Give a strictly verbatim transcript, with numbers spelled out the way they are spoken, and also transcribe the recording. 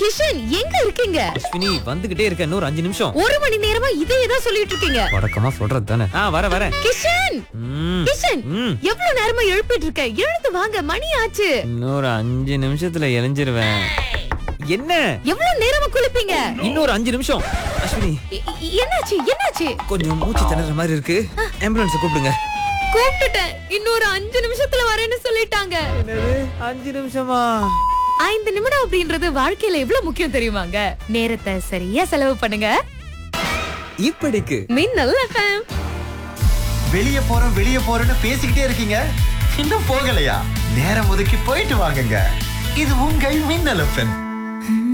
கிஷன் எங்க இருக்கீங்க? அஸ்வினி வந்துகிட்டே இருக்க, இன்னொரு அஞ்சு நிமிஷம். ஒரு மணி நேரமா இதே தான் சொல்லிட்டு இருக்கீங்க. வடக்கமா சொல்றது தானே. ஆ வர வர. கிஷன் ம், கிஷன் ம். எவ்வளவு நேரமா எழுப்பிட்டு இருக்க? எழுந்து வாங்க, மணி ஆச்சு. இன்னொரு அஞ்சு நிமிஷத்துல எழிஞ்சிருவேன். என்ன எவ்வளவு நேரமா குளிப்பீங்க? இன்னொரு அஞ்சு நிமிஷம். அஸ்வினி எ- எ- என்னாச்சு என்னாச்சு? கொஞ்சம் மூச்சு திணற மாதிரி இருக்கு. ஆம்புலன்ஸ் கூப்பிடுங்க. கூப்பிட்டுட்டேன். இன்னொரு அஞ்சு நிமிஷத்துல வரேன்னு சொல்லிட்டாங்க. என்னது அஞ்சு நிமிஷமா? ஐந்து நிமிடம் அப்படின்றது வாழ்க்கையில எவ்வளவு முக்கியம் தெரியுமாங்க? நேரத்தை சரியா செலவு பண்ணுங்க. இப்படிக்கு மின்னல் எஃப்எம். வெளிய போறோம் வெளிய போறோம்னு பேசிக்கிட்டே இருக்கீங்க, இன்னும் போகலையா? நேரம் ஒதுக்கி போயிட்டு வாங்குங்க. இது உங்கள் மின்னல் எஃப்எம்.